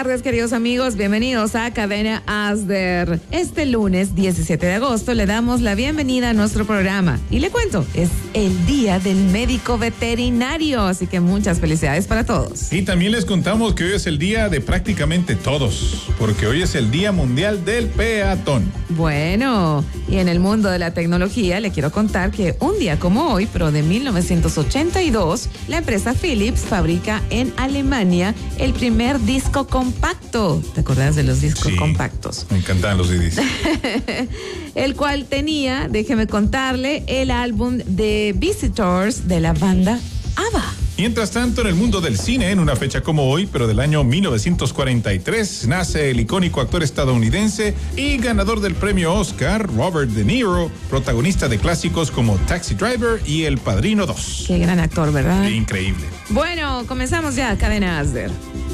tardes, queridos amigos. Bienvenidos a Cadena Asder. Este lunes 17 de agosto le damos la bienvenida a nuestro programa. Y le cuento, es el Día del Médico Veterinario, así que muchas felicidades para todos. Y también les contamos que hoy es el día de prácticamente todos, porque hoy es el Día Mundial del Peatón. Bueno, y en el mundo de la tecnología le quiero contar que un día como hoy, pero de 1982, la empresa Philips fabrica en Alemania el primer disco compacto. ¿Te acuerdas de los discos compactos? Me encantan los CDs. El cual tenía, déjeme contarle, el álbum de Visitors de la banda ABBA. Mientras tanto, en el mundo del cine, en una fecha como hoy, pero del año 1943, nace el icónico actor estadounidense y ganador del premio Oscar, Robert De Niro, protagonista de clásicos como Taxi Driver y El Padrino 2. Qué gran actor, ¿verdad? Increíble. Bueno, comenzamos ya, Cadena Asder.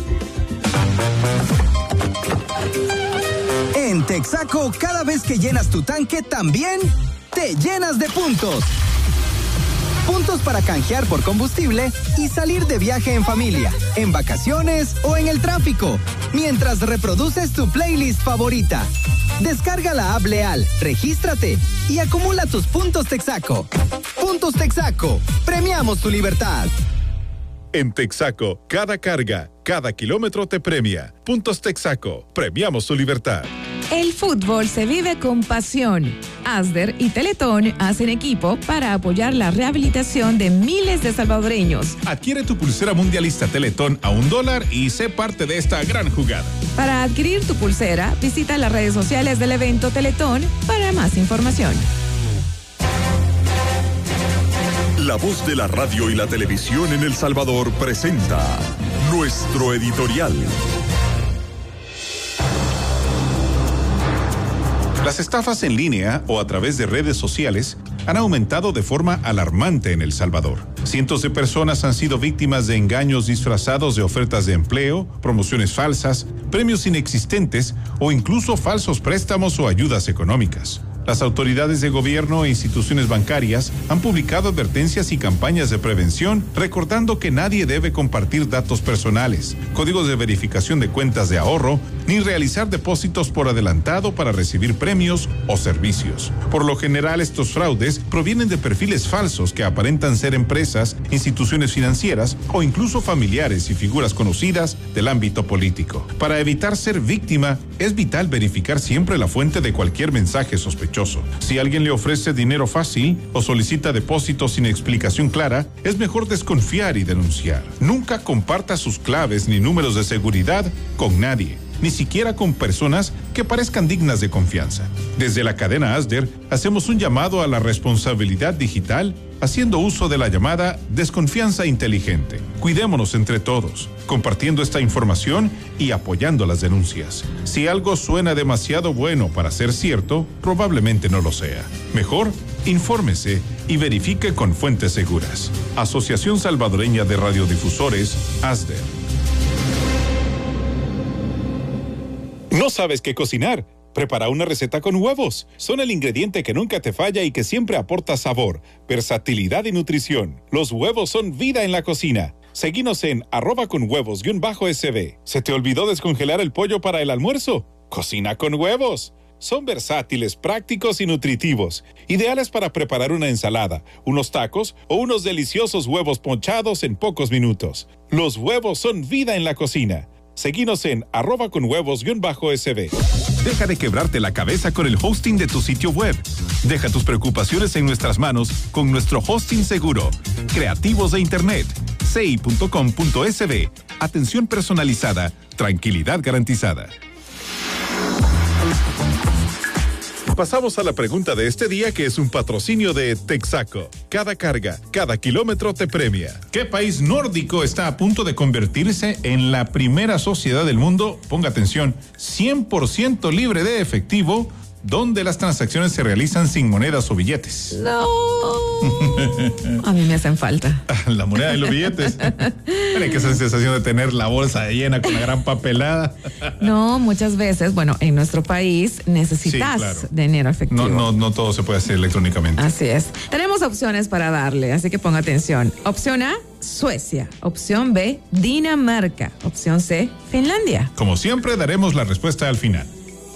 En Texaco, cada vez que llenas tu tanque, también te llenas de puntos. Puntos para canjear por combustible y salir de viaje en familia, en vacaciones o en el tráfico, mientras reproduces tu playlist favorita. Descarga la app Leal, regístrate y acumula tus puntos Texaco. Puntos Texaco, premiamos tu libertad. En Texaco, cada carga, cada kilómetro te premia. Puntos Texaco, premiamos tu libertad. El fútbol se vive con pasión. Asder y Teletón hacen equipo para apoyar la rehabilitación de miles de salvadoreños. Adquiere tu pulsera mundialista Teletón a $1 y sé parte de esta gran jugada. Para adquirir tu pulsera, visita las redes sociales del evento Teletón para más información. La voz de la radio y la televisión en El Salvador presenta nuestro editorial. Las estafas en línea o a través de redes sociales han aumentado de forma alarmante en El Salvador. Cientos de personas han sido víctimas de engaños disfrazados de ofertas de empleo, promociones falsas, premios inexistentes o incluso falsos préstamos o ayudas económicas. Las autoridades de gobierno e instituciones bancarias han publicado advertencias y campañas de prevención, recordando que nadie debe compartir datos personales, códigos de verificación de cuentas de ahorro, ni realizar depósitos por adelantado para recibir premios o servicios. Por lo general, estos fraudes provienen de perfiles falsos que aparentan ser empresas, instituciones financieras o incluso familiares y figuras conocidas del ámbito político. Para evitar ser víctima, es vital verificar siempre la fuente de cualquier mensaje sospechoso. Si alguien le ofrece dinero fácil o solicita depósitos sin explicación clara, es mejor desconfiar y denunciar. Nunca comparta sus claves ni números de seguridad con nadie, ni siquiera con personas que parezcan dignas de confianza. Desde la cadena Asder hacemos un llamado a la responsabilidad digital, haciendo uso de la llamada desconfianza inteligente. Cuidémonos entre todos, compartiendo esta información y apoyando las denuncias. Si algo suena demasiado bueno para ser cierto, probablemente no lo sea. Mejor, infórmese y verifique con fuentes seguras. Asociación Salvadoreña de Radiodifusores, Asder. ¿No sabes qué cocinar? Prepara una receta con huevos. Son el ingrediente que nunca te falla y que siempre aporta sabor, versatilidad y nutrición. Los huevos son vida en la cocina. Seguinos en @conhuevos_SB. ¿Se te olvidó descongelar el pollo para el almuerzo? Cocina con huevos. Son versátiles, prácticos y nutritivos. Ideales para preparar una ensalada, unos tacos o unos deliciosos huevos ponchados en pocos minutos. Los huevos son vida en la cocina. Seguinos en @conhuevos_SB. Deja de quebrarte la cabeza con el hosting de tu sitio web. Deja tus preocupaciones en nuestras manos con nuestro hosting seguro. Creativos de Internet. ci.com.sb. Atención personalizada. Tranquilidad garantizada. Pasamos a la pregunta de este día, que es un patrocinio de Texaco. Cada carga, cada kilómetro te premia. ¿Qué país nórdico está a punto de convertirse en la primera sociedad del mundo, ponga atención, 100% libre de efectivo, donde las transacciones se realizan sin monedas o billetes? No. A mí me hacen falta. La moneda y los billetes. Tiene que ser sensación de tener la bolsa llena con la gran papelada. No, muchas veces, bueno, en nuestro país necesitas dinero efectivo. No todo se puede hacer electrónicamente. Así es. Tenemos opciones para darle, así que ponga atención. Opción A, Suecia. Opción B, Dinamarca. Opción C, Finlandia. Como siempre, daremos la respuesta al final.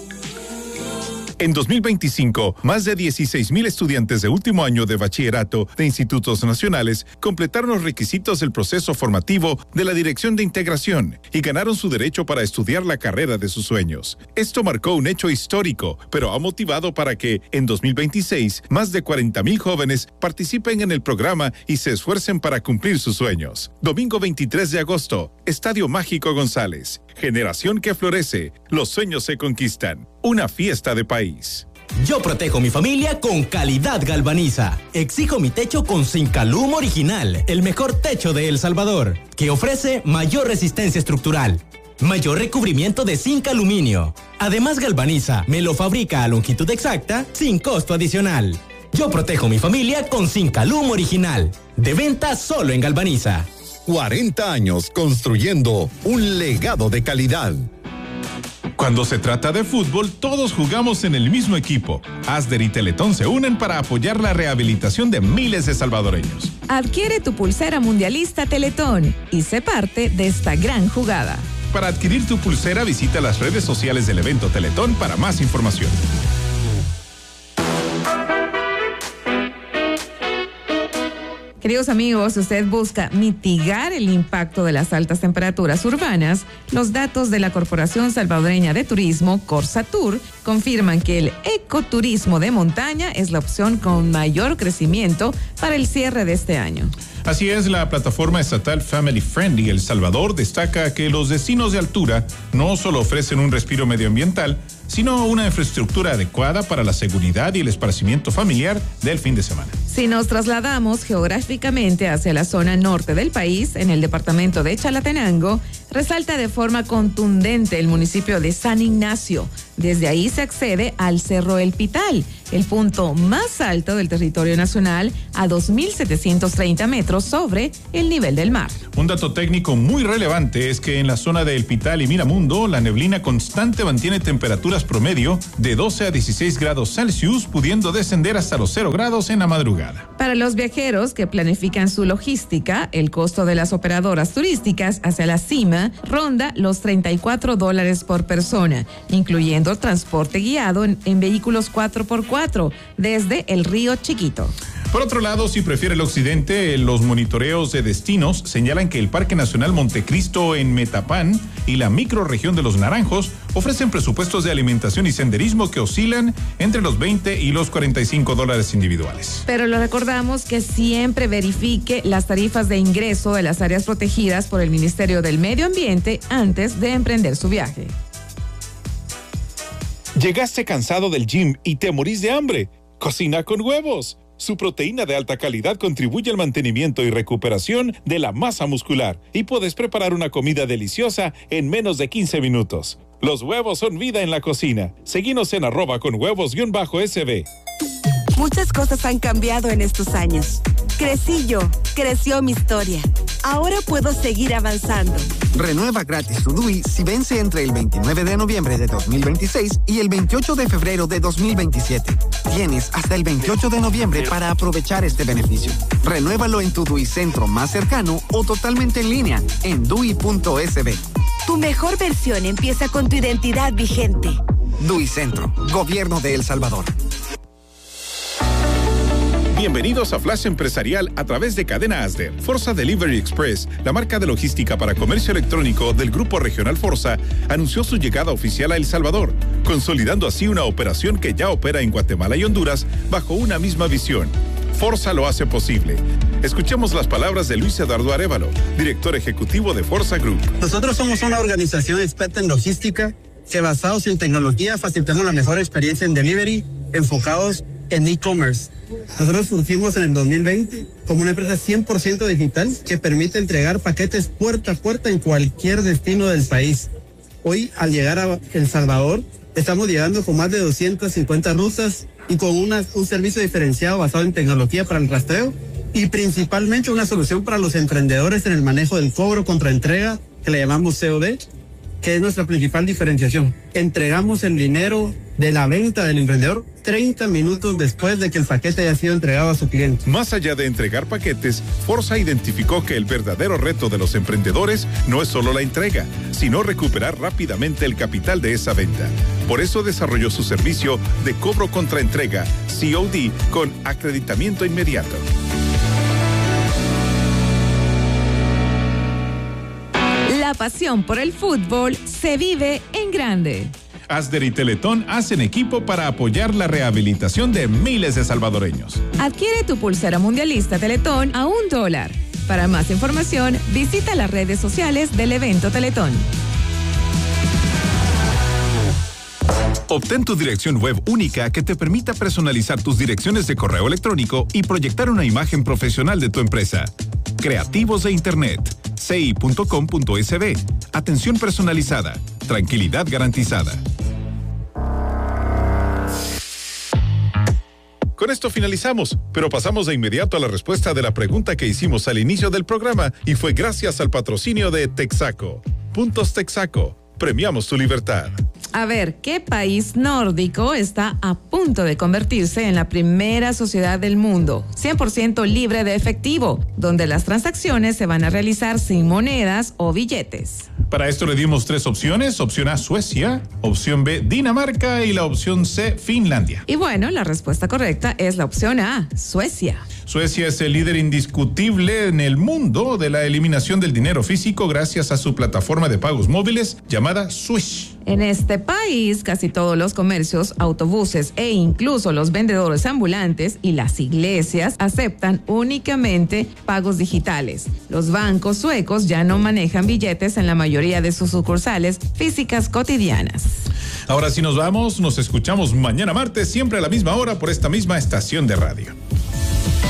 En 2025, más de 16,000 estudiantes de último año de bachillerato de institutos nacionales completaron los requisitos del proceso formativo de la Dirección de Integración y ganaron su derecho para estudiar la carrera de sus sueños. Esto marcó un hecho histórico, pero ha motivado para que, en 2026, más de 40,000 jóvenes participen en el programa y se esfuercen para cumplir sus sueños. Domingo 23 de agosto, Estadio Mágico González. Generación que florece, los sueños se conquistan. Una fiesta de país. Yo protejo mi familia con Calidad Galvaniza. Exijo mi techo con Zincalum Original, el mejor techo de El Salvador, que ofrece mayor resistencia estructural, mayor recubrimiento de zinc aluminio. Además, Galvaniza me lo fabrica a longitud exacta sin costo adicional. Yo protejo mi familia con Zincalum Original. De venta solo en Galvaniza. 40 años construyendo un legado de calidad. Cuando se trata de fútbol, todos jugamos en el mismo equipo. Asder y Teletón se unen para apoyar la rehabilitación de miles de salvadoreños. Adquiere tu pulsera mundialista Teletón y sé parte de esta gran jugada. Para adquirir tu pulsera, visita las redes sociales del evento Teletón para más información. Queridos amigos, si usted busca mitigar el impacto de las altas temperaturas urbanas, los datos de la Corporación Salvadoreña de Turismo, Corsatur, confirman que el ecoturismo de montaña es la opción con mayor crecimiento para el cierre de este año. Así es, la plataforma estatal Family Friendly El Salvador destaca que los destinos de altura no solo ofrecen un respiro medioambiental, sino una infraestructura adecuada para la seguridad y el esparcimiento familiar del fin de semana. Si nos trasladamos geográficamente hacia la zona norte del país, en el departamento de Chalatenango, resalta de forma contundente el municipio de San Ignacio. Desde ahí se accede al Cerro El Pital, el punto más alto del territorio nacional, a 2.730 metros sobre el nivel del mar. Un dato técnico muy relevante es que en la zona de El Pital y Miramundo, la neblina constante mantiene temperaturas promedio de 12 a 16 grados Celsius, pudiendo descender hasta los 0 grados en la madrugada. Para los viajeros que planifican su logística, el costo de las operadoras turísticas hacia la cima ronda los $34 por persona, incluyendo transporte guiado en vehículos 4x4 desde el Río Chiquito. Por otro lado, si prefiere el occidente, los monitoreos de destinos señalan que el Parque Nacional Montecristo en Metapán y la microrregión de Los Naranjos ofrecen presupuestos de alimentación y senderismo que oscilan entre los $20 y los $45 individuales. Pero le recordamos que siempre verifique las tarifas de ingreso de las áreas protegidas por el Ministerio del Medio Ambiente antes de emprender su viaje. ¿Llegaste cansado del gym y te morís de hambre? Cocina con Huevos. Su proteína de alta calidad contribuye al mantenimiento y recuperación de la masa muscular y puedes preparar una comida deliciosa en menos de 15 minutos. Los huevos son vida en la cocina. Seguinos en @conhuevos_SB. Muchas cosas han cambiado en estos años. Crecí yo, creció mi historia. Ahora puedo seguir avanzando. Renueva gratis tu DUI si vence entre el 29 de noviembre de 2026 y el 28 de febrero de 2027. Tienes hasta el 28 de noviembre para aprovechar este beneficio. Renuévalo en tu DUI centro más cercano o totalmente en línea en DUI.sb. Tu mejor versión empieza con tu identidad vigente. DUI Centro, Gobierno de El Salvador. Bienvenidos a Flash Empresarial a través de Cadena Asder. Forza Delivery Express, la marca de logística para comercio electrónico del Grupo Regional Forza, anunció su llegada oficial a El Salvador, consolidando así una operación que ya opera en Guatemala y Honduras bajo una misma visión. Forza lo hace posible. Escuchemos las palabras de Luis Eduardo Arévalo, director ejecutivo de Forza Group. Nosotros somos una organización experta en logística que, basados en tecnología, facilitamos la mejor experiencia en delivery, enfocados en e-commerce. Nosotros surgimos en el 2020 como una empresa 100% digital que permite entregar paquetes puerta a puerta en cualquier destino del país. Hoy, al llegar a El Salvador, estamos llegando con más de 250 rutas y con un servicio diferenciado basado en tecnología para el rastreo y principalmente una solución para los emprendedores en el manejo del cobro contra entrega, que le llamamos COD. que es nuestra principal diferenciación. Entregamos el dinero de la venta del emprendedor 30 minutos después de que el paquete haya sido entregado a su cliente. Más allá de entregar paquetes, Forza identificó que el verdadero reto de los emprendedores no es solo la entrega, sino recuperar rápidamente el capital de esa venta. Por eso desarrolló su servicio de cobro contra entrega, COD, con acreditamiento inmediato. La pasión por el fútbol se vive en grande. Asder y Teletón hacen equipo para apoyar la rehabilitación de miles de salvadoreños. Adquiere tu pulsera mundialista Teletón a $1. Para más información, visita las redes sociales del evento Teletón. Obtén tu dirección web única que te permita personalizar tus direcciones de correo electrónico y proyectar una imagen profesional de tu empresa. Creativos de Internet. ci.com.sb. Atención personalizada. Tranquilidad garantizada. Con esto finalizamos, pero pasamos de inmediato a la respuesta de la pregunta que hicimos al inicio del programa y fue gracias al patrocinio de Texaco. Puntos Texaco. Premiamos tu libertad. A ver, ¿qué país nórdico está a punto de convertirse en la primera sociedad del mundo, 100% libre de efectivo, donde las transacciones se van a realizar sin monedas o billetes? Para esto le dimos 3 opciones. Opción A, Suecia. Opción B, Dinamarca. Y la opción C, Finlandia. Y bueno, la respuesta correcta es la opción A, Suecia. Suecia es el líder indiscutible en el mundo de la eliminación del dinero físico gracias a su plataforma de pagos móviles llamada Swish. En este país, casi todos los comercios, autobuses e incluso los vendedores ambulantes y las iglesias aceptan únicamente pagos digitales. Los bancos suecos ya no manejan billetes en la mayoría de sus sucursales físicas cotidianas. Ahora sí nos vamos, nos escuchamos mañana martes, siempre a la misma hora por esta misma estación de radio.